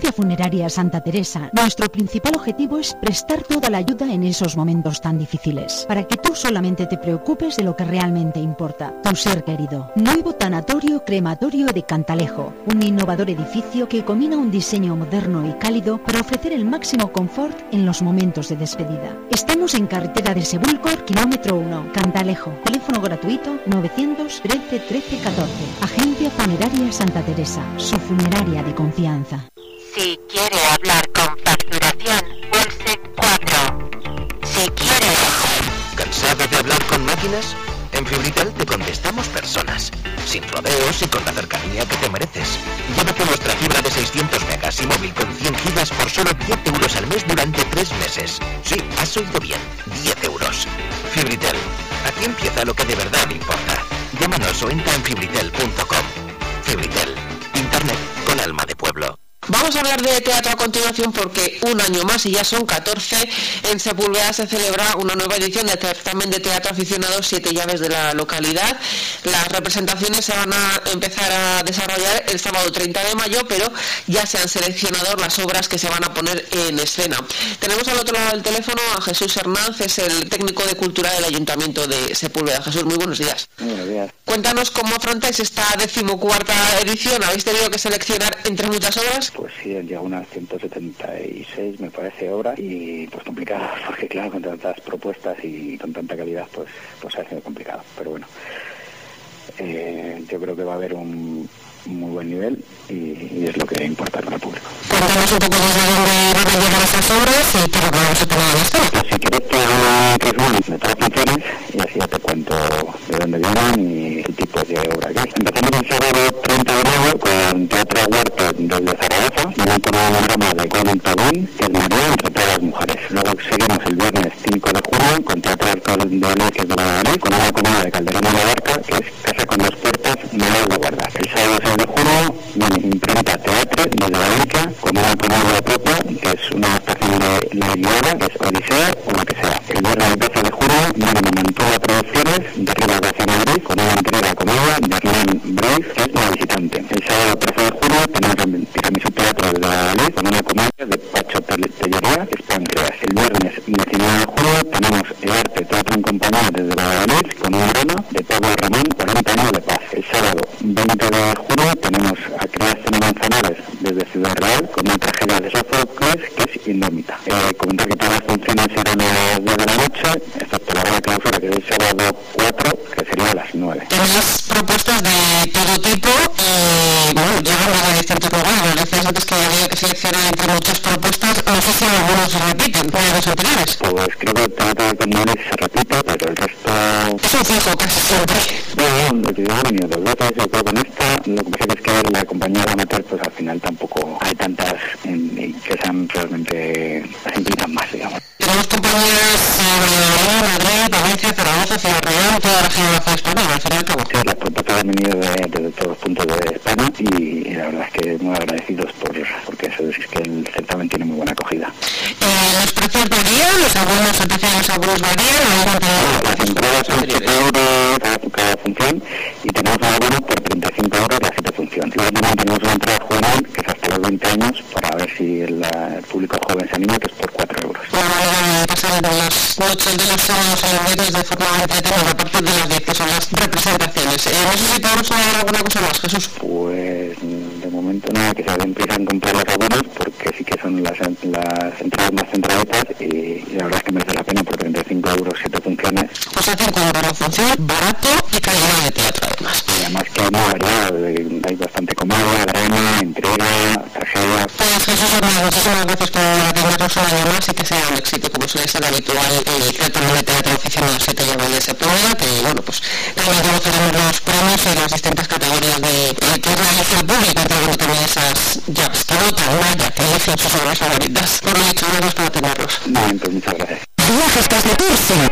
Agencia Funeraria Santa Teresa, nuestro principal objetivo es prestar toda la ayuda en esos momentos tan difíciles, para que tú solamente te preocupes de lo que realmente importa, tu ser querido. Nuevo tanatorio crematorio de Cantalejo, un innovador edificio que combina un diseño moderno y cálido para ofrecer el máximo confort en los momentos de despedida. Estamos en carretera de Sebúlcor, kilómetro 1, Cantalejo. Teléfono gratuito 913 13 14. Agencia Funeraria Santa Teresa, su funeraria de confianza. Si quiere hablar con facturación, pulse 4. Si quiere... ¿Cansado de hablar con máquinas? En Fibritel te contestamos personas, sin rodeos y con la cercanía que te mereces. Llévate nuestra fibra de 600 megas y móvil con 100 gigas por solo 10 euros al mes durante 3 meses. Sí, has oído bien, 10 euros. Fibritel, aquí empieza lo que de verdad importa. Llámanos o entra en fibritel.com. Fibritel, internet con alma de pueblo. Vamos a hablar de teatro a continuación porque un año más, y ya son 14, en Sepúlveda se celebra una nueva edición del certamen de teatro aficionado 7 llaves de la localidad. Las representaciones se van a empezar a desarrollar el sábado 30 de mayo, pero ya se han seleccionado las obras que se van a poner en escena. Tenemos al otro lado del teléfono a Jesús Hernández, es el técnico de cultura del Ayuntamiento de Sepúlveda. Jesús, muy buenos días. Muy buenos días. Cuéntanos cómo afrontáis esta 14ª edición. ¿Habéis tenido que seleccionar entre muchas obras? Pues sí, han llegado unas 176, me parece, obras, y pues complicado, porque claro, con tantas propuestas y con tanta calidad, pues ha sido complicado. Pero bueno, yo creo que va a haber un muy buen nivel y es lo que importa con el público. Cuéntanos un poco desde dónde van a llegar esas obras y qué vamos a poner en esto. Pues si quieres te hago un resumen de todas las funciones y así ya te cuento de dónde vienen y el tipo de obra que es. Empezamos el sábado 30 de mayo con Teatro Huerto desde Zaragoza, viene con un drama de Colin Pavón, que es María entre todas las mujeres. Luego seguimos el viernes 5 de junio con Teatro Alcalde de Olé, que es de la Madrid, con una comedia de Calderón de la Barca, que es Casa con dos puertas, nada de guardar. El sábado 6 de junio viene Imprenta Teatro desde Valencia, con una comedia propia, que es una adaptación de La Iliada, que es Odisea o lo que sea. El viernes 12 de junio viene Momentúa Producciones, de Rivas de Madrid, con una entrega comedia de Hernán Brave, que es La Visitante. El sábado 13 de junio tenemos el Tiramisú Teatro de la Ley, con una comedia de Pacho Tellería, que es Páncreas. El viernes 19 de junio tenemos El Arte Teatro en Compañía desde la Ley, con un drama de Pablo Ramón, 40 años de paz. El sábado 20 de junio tenemos a Creación Manzanares desde Ciudad Real, con una tragedia de Sófocles, que es Indómita. Comentar que todas las funciones serán a las 10 de la noche, excepto la hora de clausura, que es el sábado 4, que sería a las 9. Tenéis propuestas de todo tipo y, bueno, llegan de distintos lugares. Decías antes que había que seleccionar entre muchas propuestas. No sé si algunos se repiten con los anteriores. Pues creo que el Teatro de Condores se repite, pero el resto... Es un fijo casi siempre. No, lo que yo he venido dos veces, yo creo con esta, lo que pasa es que la compañía de amateur, pues al final tampoco hay tantas que sean realmente, las implican más, digamos. Tenemos compañías en Madrid, Valencia, Zaragoza, Ciudad Real, toda la geografía española, al fin y al cabo. Sí, las propuestas han venido desde todos los puntos de España y la verdad es que muy agradecidos porque eso es que el certamen tiene muy buena acogida. ¿Los precios varían? ¿Los abonos empiezan, los abonos varían? Las entradas son 7 euros cada función y tenemos un abono por 35 euros las 7 funciones. Luego también tenemos una entrada juvenil que es hasta los 20 años para ver si el público joven se anima, que es por 4 euros. Bueno, vale, pasar de las noches de los sábados a los viernes de forma entretenida, aparte de las 10 que son las representaciones. No sé si podemos hablar alguna cosa más, Jesús. Pues de momento nada, que se empiezan a comprar los abonos porque sí que son las entradas más centraditas y la verdad es que merece la pena por 35 euros 7 funciones. Pues hace un cuadro de función barato y calidad de teatro además. Y además que hay muy variado, hay bastante comedia, drama, entrega, tragedia. Pues Jesús Hernández, muchísimas gracias por atendernos un año más y que sea un éxito como suele ser habitual el certamen de teatro aficionado 7 llaves de Sepúlveda, que bueno, pues también conoceremos los premios en las distintas categorías de que realiza el público, entregando también esas llaves que votan, vaya, que eligen sus obras favoritas. Por lo dicho, gracias por atendernos. No, pues muchas gracias. Viajes Casdetursi.